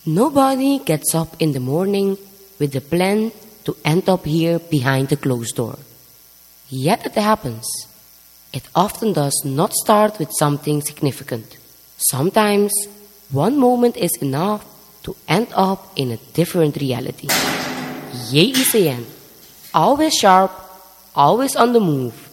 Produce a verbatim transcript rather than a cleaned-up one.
Nobody gets up in the morning with the plan to end up here behind the closed door. Yet it happens. It often does not start with something significant. Sometimes, one moment is enough to end up in a different reality. J E C N. Always sharp, always on the move.